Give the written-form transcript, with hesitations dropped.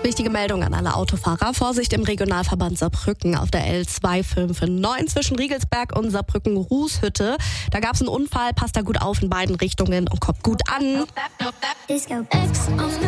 Wichtige Meldung an alle Autofahrer. Vorsicht im Regionalverband Saarbrücken auf der L259 zwischen Riegelsberg und Saarbrücken-Rußhütte. Da gab es einen Unfall, passt da gut auf in beiden Richtungen und kommt gut an.